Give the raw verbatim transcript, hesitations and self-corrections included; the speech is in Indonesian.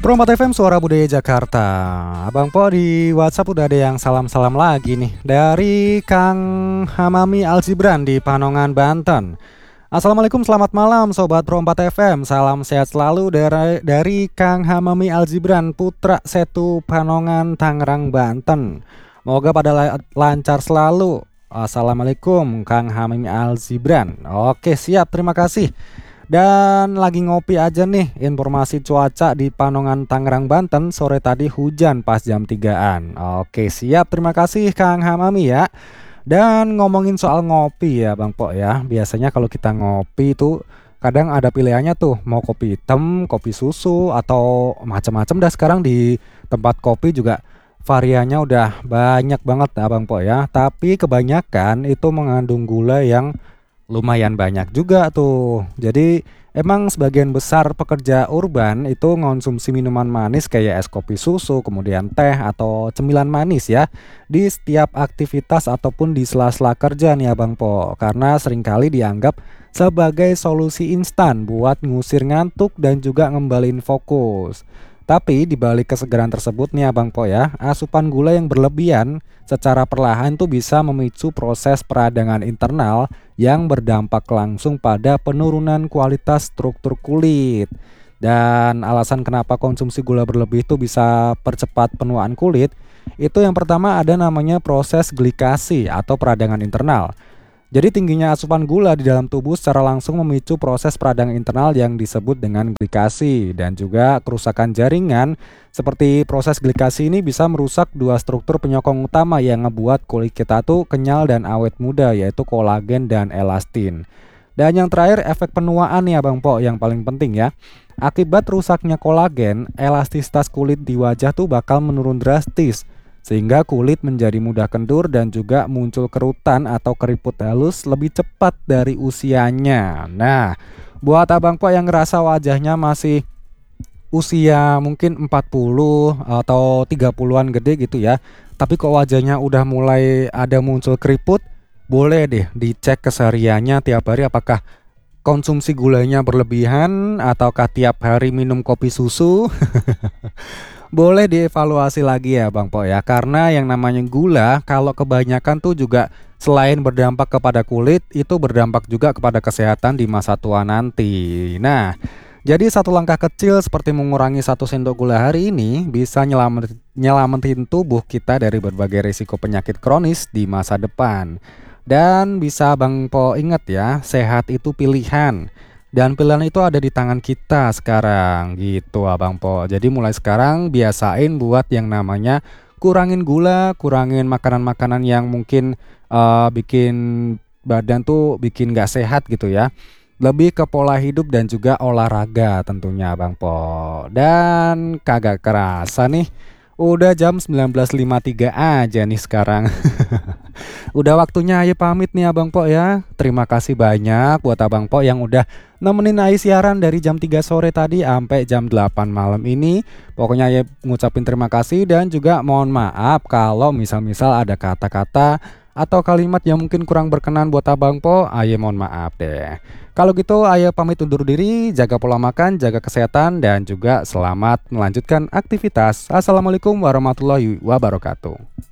Prompat F M Suara Budaya Jakarta. Abang Po di WhatsApp udah ada yang salam-salam lagi nih dari Kang Hamami Alzibran di Panongan, Banten. Assalamualaikum, selamat malam Sobat Prompat F M. Salam sehat selalu dari, dari Kang Hamami Alzibran, Putra Setu Panongan, Tangerang, Banten. Moga pada la- lancar selalu. Assalamualaikum Kang Hamami Alzibran. Oke, siap, terima kasih. Dan lagi ngopi aja nih, informasi cuaca di Panongan, Tangerang, Banten. Sore tadi hujan pas jam tigaan. Oke, siap, terima kasih Kang Hamami ya. Dan ngomongin soal ngopi ya Bang Po ya, biasanya kalau kita ngopi tuh kadang ada pilihannya tuh, mau kopi hitam, kopi susu, atau macam-macam dah. Sekarang di tempat kopi juga variannya udah banyak banget ya Bang Po ya. Tapi kebanyakan itu mengandung gula yang lumayan banyak juga tuh. Jadi emang sebagian besar pekerja urban itu ngonsumsi minuman manis kayak es kopi susu, kemudian teh atau cemilan manis ya di setiap aktivitas ataupun di sela-sela kerja nih Abang Po. Karena seringkali dianggap sebagai solusi instan buat ngusir ngantuk dan juga ngembaliin fokus. Tapi di balik kesegaran tersebut nih Abang Po ya, asupan gula yang berlebihan secara perlahan tuh bisa memicu proses peradangan internal yang berdampak langsung pada penurunan kualitas struktur kulit. Dan alasan kenapa konsumsi gula berlebih itu bisa percepat penuaan kulit, itu yang pertama ada namanya proses glikasi atau peradangan internal. Jadi tingginya asupan gula di dalam tubuh secara langsung memicu proses peradangan internal yang disebut dengan glikasi, dan juga kerusakan jaringan. Seperti proses glikasi ini bisa merusak dua struktur penyokong utama yang ngebuat kulit kita tuh kenyal dan awet muda, yaitu kolagen dan elastin. Dan yang terakhir, efek penuaan nih Abang Po yang paling penting ya. Akibat rusaknya kolagen, elastisitas kulit di wajah tuh bakal menurun drastis, sehingga kulit menjadi mudah kendur dan juga muncul kerutan atau keriput halus lebih cepat dari usianya. Nah, buat Abang Po yang ngerasa wajahnya masih usia mungkin empat puluh atau tiga puluhan gede gitu ya, tapi kok wajahnya udah mulai ada muncul keriput, boleh deh dicek kesehariannya tiap hari apakah konsumsi gulanya berlebihan ataukah tiap hari minum kopi susu. Boleh dievaluasi lagi ya Bang Po ya, karena yang namanya gula kalau kebanyakan tuh juga selain berdampak kepada kulit, itu berdampak juga kepada kesehatan di masa tua nanti. Nah, jadi satu langkah kecil seperti mengurangi satu sendok gula hari ini bisa nyelamet, nyelamatin tubuh kita dari berbagai risiko penyakit kronis di masa depan. Dan bisa Bang Po ingat ya, sehat itu pilihan. Dan pilihan itu ada di tangan kita sekarang gitu Abang Po. Jadi mulai sekarang biasain buat yang namanya kurangin gula, kurangin makanan-makanan yang mungkin uh, bikin badan tuh bikin gak sehat gitu ya. Lebih ke pola hidup dan juga olahraga tentunya Abang Po. Dan kagak kerasa nih, udah jam sembilan belas lima puluh tiga aja nih sekarang. Udah waktunya Aye pamit nih Abang Po ya. Terima kasih banyak buat Abang Po yang udah nemenin Aye siaran dari jam tiga sore tadi sampai jam delapan malam ini. Pokoknya Aye ngucapin terima kasih dan juga mohon maaf kalau misal-misal ada kata-kata atau kalimat yang mungkin kurang berkenan buat Abang Po. Aye mohon maaf deh. Kalau gitu Aye pamit undur diri, jaga pola makan, jaga kesehatan, dan juga selamat melanjutkan aktivitas. Assalamualaikum warahmatullahi wabarakatuh.